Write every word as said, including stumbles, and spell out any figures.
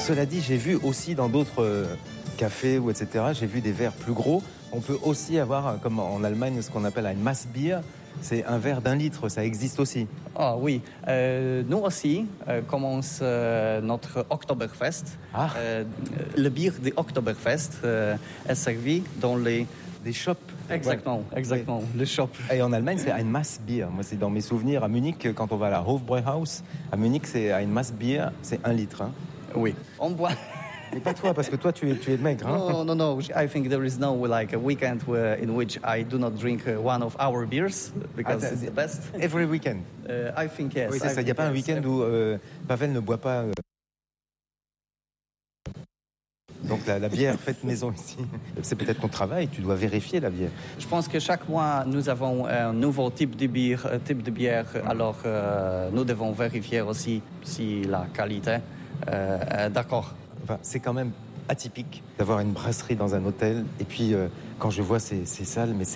Cela dit, j'ai vu aussi dans d'autres euh, cafés ou et cetera, j'ai vu des verres plus gros. On peut aussi avoir, comme en Allemagne, ce qu'on appelle un Massbier. C'est un verre d'un litre, ça existe aussi. Ah oui, euh, nous aussi euh, commence euh, notre Oktoberfest. Ah. Euh, le bière de Oktoberfest euh, est servi dans les... Des shops. Exactement, Ouais. exactement, Ouais. les shops. Et en Allemagne, c'est ein Massbier. Moi, c'est dans mes souvenirs à Munich, quand on va à la Hofbräuhaus. À Munich, c'est ein Massbier, c'est un litre. Hein. Oui, on boit... Mais pas toi, parce que toi, tu es, tu es maigre. Hein. No, no, no. I think there is no like a weekend where, in which I do not drink uh, one of our beers because Ah, it's the best. Every weekend. Uh, I think yes. Oui, c'est I ça. Il n'y a think pas un yes. week-end où euh, Pavel ne boit pas. Euh... Donc la, la bière faite maison ici. C'est peut-être ton travail. Tu dois vérifier la bière. Je pense que chaque mois nous avons un nouveau type de bière, euh, type de bière. Alors euh, nous devons vérifier aussi si la qualité euh, est d'accord. Enfin, c'est quand même atypique d'avoir une brasserie dans un hôtel. Et puis, euh, quand je vois ces, ces salles, mais